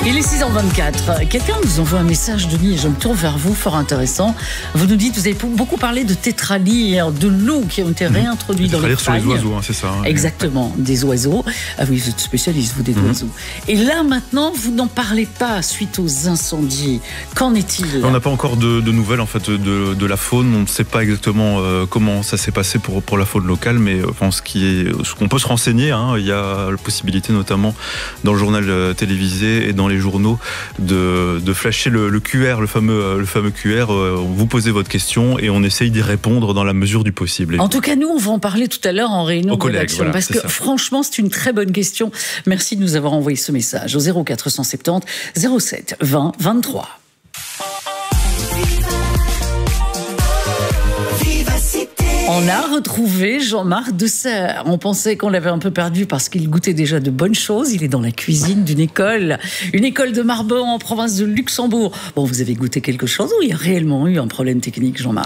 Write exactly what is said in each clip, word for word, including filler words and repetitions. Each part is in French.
Il est six heures vingt-quatre. Quelqu'un nous envoie un message, Denis, et je me tourne vers vous, fort intéressant. Vous nous dites, vous avez beaucoup parlé de tétralyres, de loups qui ont été réintroduits mmh. dans les sur les oiseaux, hein, c'est ça. Hein, Exactement, ouais. des oiseaux. Ah oui, vous êtes spécialiste, vous, des mmh. oiseaux. Et là, maintenant, vous n'en parlez pas suite aux incendies. Qu'en est-il? On n'a pas encore de, de nouvelles en fait, de, de la faune. On ne sait pas exactement euh, comment ça s'est passé pour, pour la faune locale, mais enfin, ce qui est, ce qu'on peut se renseigner, hein, il y a la possibilité notamment dans le journal euh, télévisé et dans les journaux de, de flasher le, le Q R, le fameux, le fameux Q R. Euh, vous posez votre question et on essaye d'y répondre dans la mesure du possible. En tout cas, nous, on va en parler tout à l'heure en réunion de rédaction. Voilà, parce que ça. franchement, c'est une très bonne question. Merci de nous avoir envoyé ce message au zéro quatre cent soixante-dix zéro sept vingt vingt-trois. On a retrouvé Jean-Marc Deserre. On pensait qu'on l'avait un peu perdu parce qu'il goûtait déjà de bonnes choses. Il est dans la cuisine d'une école, une école de Marbon en province de Luxembourg. Bon, vous avez goûté quelque chose ou il y a réellement eu un problème technique, Jean-Marc ?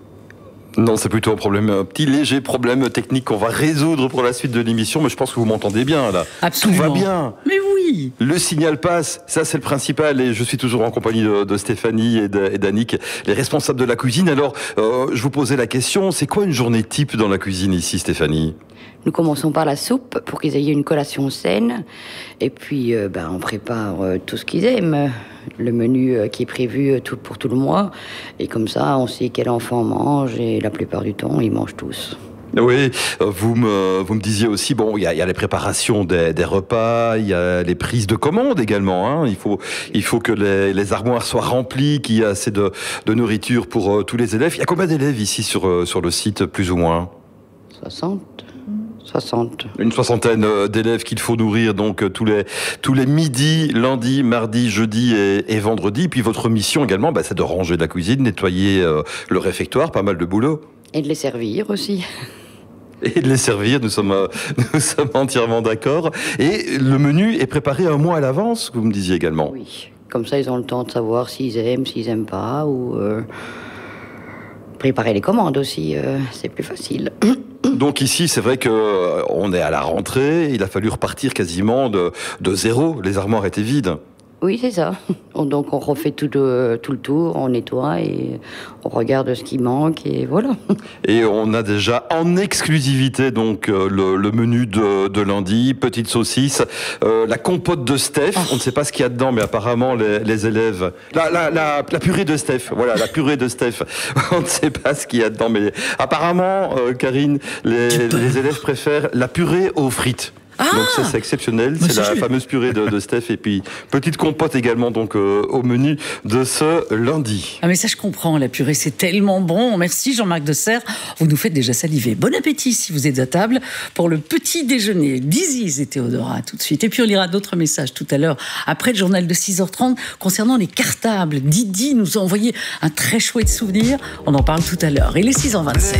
Non, c'est plutôt un problème, un petit léger problème technique qu'on va résoudre pour la suite de l'émission, mais je pense que vous m'entendez bien là. Absolument. Tout va bien. Mais oui. Le signal passe, ça c'est le principal, et je suis toujours en compagnie de, de Stéphanie et d'Annick, les responsables de la cuisine. Alors, euh, je vous posais la question, c'est quoi une journée type dans la cuisine ici, Stéphanie ? Nous commençons par la soupe pour qu'ils aient une collation saine. Et puis, euh, ben, on prépare euh, tout ce qu'ils aiment. Le menu euh, qui est prévu euh, tout, pour tout le mois. Et comme ça, on sait quel enfant mange. Et la plupart du temps, ils mangent tous. Oui, vous me, vous me disiez aussi, bon, il y a, y a les préparations des, des repas, il y a les prises de commandes également. Hein. Il faut, il faut que les, les armoires soient remplies, qu'il y ait assez de, de nourriture pour euh, tous les élèves. Il y a combien d'élèves ici sur, euh, sur le site, plus ou moins ? soixante. soixante. Une soixantaine d'élèves qu'il faut nourrir donc tous les, tous les midis, lundi, mardi, jeudi et, et vendredi. Puis votre mission également, bah, c'est de ranger la cuisine, nettoyer euh, le réfectoire, pas mal de boulot. Et de les servir aussi. Et de les servir, nous sommes, euh, nous sommes entièrement d'accord. Et le menu est préparé un mois à l'avance, vous me disiez également. Oui, comme ça ils ont le temps de savoir s'ils aiment, s'ils aiment pas, ou euh, préparer les commandes aussi, euh, c'est plus facile. Donc ici, c'est vrai que euh, on est à la rentrée, il a fallu repartir quasiment de, de zéro, les armoires étaient vides. Oui, c'est ça. Donc on refait tout, le, tout le tour, on nettoie et on regarde ce qui manque et voilà. Et on a déjà en exclusivité donc le, le menu de, de lundi, petite saucisse, euh, la compote de Steph. Oh. On ne sait pas ce qu'il y a dedans, mais apparemment les, les élèves, la, la, la, la purée de Steph. Voilà, la purée de Steph. On ne sait pas ce qu'il y a dedans, mais apparemment, euh, Karine, les, les élèves préfèrent la purée aux frites. Ah, donc ça c'est exceptionnel, c'est la fameuse purée de, de Steph et puis petite compote également donc euh, au menu de ce lundi. Ah mais ça je comprends, la purée c'est tellement bon. Merci Jean-Marc Deserre, vous nous faites déjà saliver. Bon appétit si vous êtes à table pour le petit déjeuner. Diziz et Théodora tout de suite. Et puis on lira d'autres messages tout à l'heure après le journal de six heures trente concernant les cartables. Didi nous a envoyé un très chouette souvenir, on en parle tout à l'heure. Il est six heures vingt-sept.